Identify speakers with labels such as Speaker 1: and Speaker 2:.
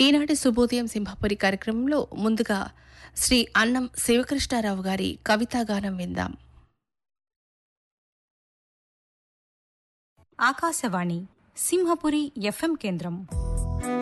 Speaker 1: ఈనాటి శుభోదయం సింహపురి కార్యక్రమంలో ముందుగా శ్రీ అన్నం శివకృష్ణారావు గారి కవితాగానం విందాం.
Speaker 2: ఆకాశవాణి సింహపురి ఎఫ్ఎం కేంద్రం.